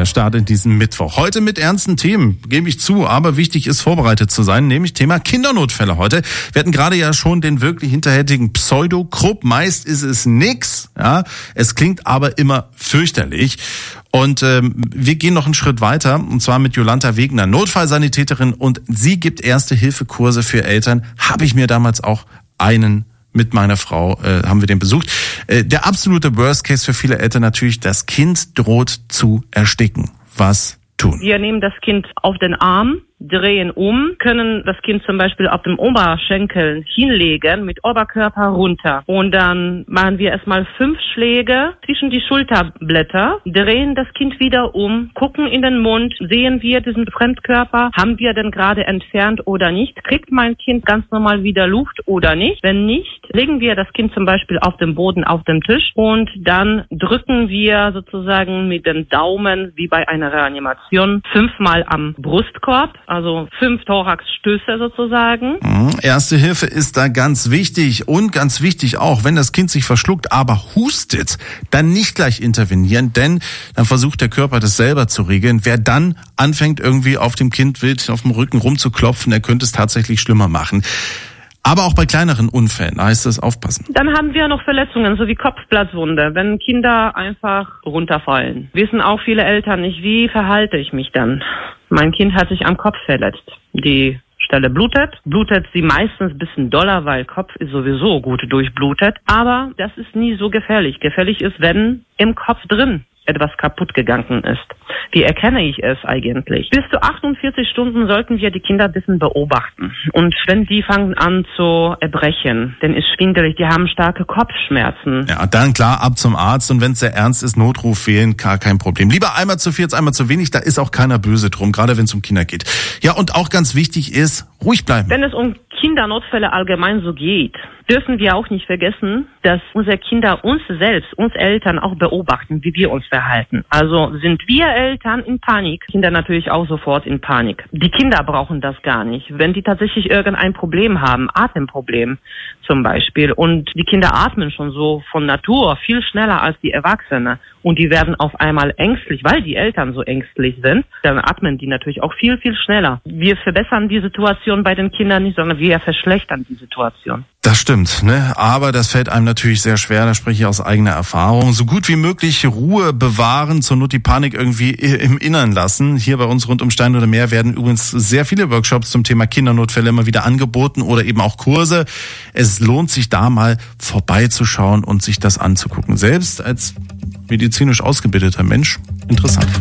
der Start in diesen Mittwoch. Heute mit ernsten Themen, gebe ich zu, aber wichtig ist, vorbereitet zu sein, nämlich Thema Kindernotfälle heute. Wir hatten gerade ja schon den wirklich hinterhältigen Pseudokrupp. Meist ist es nix, ja. Es klingt aber immer fürchterlich. Und wir gehen noch einen Schritt weiter, und zwar mit Jolanta Wegner, Notfallsanitäterin, und sie gibt Erste-Hilfe-Kurse für Eltern. Habe ich mir damals auch einen mit meiner Frau, haben wir den besucht. Der absolute Worst Case für viele Eltern natürlich, das Kind droht zu ersticken. Was tun? Wir nehmen das Kind auf den Arm, drehen um, können das Kind zum Beispiel auf dem Oberschenkel hinlegen, mit Oberkörper runter. Und dann machen wir erstmal 5 Schläge zwischen die Schulterblätter, drehen das Kind wieder um, gucken in den Mund, sehen wir diesen Fremdkörper, haben wir den gerade entfernt oder nicht, kriegt mein Kind ganz normal wieder Luft oder nicht. Wenn nicht, legen wir das Kind zum Beispiel auf dem Boden, auf dem Tisch, und dann drücken wir sozusagen mit den Daumen, wie bei einer Reanimation, 5-mal am Brustkorb, also 5 Thoraxstöße sozusagen. Erste Hilfe ist da ganz wichtig, und ganz wichtig auch, wenn das Kind sich verschluckt, aber hustet, dann nicht gleich intervenieren, denn dann versucht der Körper das selber zu regeln. Wer dann anfängt, irgendwie auf dem Kind wild auf dem Rücken rumzuklopfen, der könnte es tatsächlich schlimmer machen. Aber auch bei kleineren Unfällen heißt es aufpassen. Dann haben wir noch Verletzungen, so wie Kopfplatzwunde, wenn Kinder einfach runterfallen. Wissen auch viele Eltern nicht, wie verhalte ich mich dann? Mein Kind hat sich am Kopf verletzt. Die Stelle blutet sie meistens ein bisschen doller, weil Kopf ist sowieso gut durchblutet. Aber das ist nie so gefährlich. Gefährlich ist, wenn im Kopf drin etwas kaputt gegangen ist. Wie erkenne ich es eigentlich? Bis zu 48 Stunden sollten wir die Kinder ein bisschen beobachten. Und wenn die fangen an zu erbrechen, dann ist schwindelig, die haben starke Kopfschmerzen. Ja, dann klar, ab zum Arzt, und wenn es sehr ernst ist, Notruf wählen, gar kein Problem. Lieber einmal zu viel als einmal zu wenig, da ist auch keiner böse drum, gerade wenn es um Kinder geht. Ja, und auch ganz wichtig ist, ruhig bleiben. Wenn es um Kindernotfälle allgemein so geht, dürfen wir auch nicht vergessen, dass unsere Kinder uns selbst, uns Eltern auch beobachten, wie wir uns verhalten. Also sind wir Eltern in Panik, Kinder natürlich auch sofort in Panik. Die Kinder brauchen das gar nicht. Wenn die tatsächlich irgendein Problem haben, Atemproblem zum Beispiel, und die Kinder atmen schon so von Natur viel schneller als die Erwachsenen, und die werden auf einmal ängstlich, weil die Eltern so ängstlich sind, dann atmen die natürlich auch viel, viel schneller. Wir verbessern die Situation bei den Kindern nicht, sondern wir verschlechtern die Situation. Das stimmt, ne? Aber das fällt einem natürlich sehr schwer, da spreche ich aus eigener Erfahrung. So gut wie möglich Ruhe bewahren, zur Not die Panik irgendwie im Innern lassen. Hier bei uns rund um Stein oder Meer werden übrigens sehr viele Workshops zum Thema Kindernotfälle immer wieder angeboten oder eben auch Kurse. Es lohnt sich da mal vorbeizuschauen und sich das anzugucken. Selbst als medizinisch ausgebildeter Mensch interessant.